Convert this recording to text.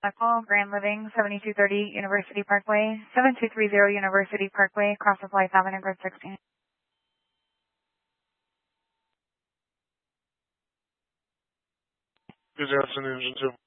Call Grand Living, 7230 University Parkway, 7230 University Parkway, across the Flight Avenue, grid 16. Good afternoon, Engine 2.